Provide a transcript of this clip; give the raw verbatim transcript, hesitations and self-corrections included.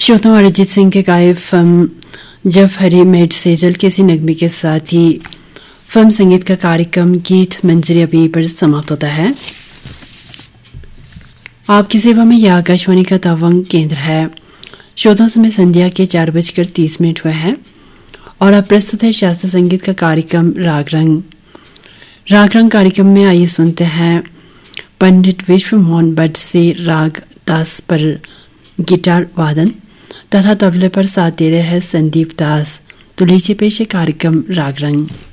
श्रोताओं, अरिजीत सिंह के गाए फिल्म जब हरी मेट सेजल के इसी नगमे के साथ ही फिल्म संगीत का कार्यक्रम गीत मंजरी अभी पर समाप्त होता है। आपकी सेवा में यह आकाशवाणी का तवांग केंद्र है। श्रोता समय संध्या के चार बजकर तीस मिनट हुए हैं और अब प्रस्तुत है शास्त्रीय संगीत का कार्यक्रम राग रंग। राग रंग कार्यक्रम में आइए सुनते हैं पंडित विश्व मोहन भट्ट से राग दास पर गिटार वादन तथा तबले पर साथ दे रहे हैं संदीप दास। तो लीजिए पेश है कार्यक्रम राग रंग।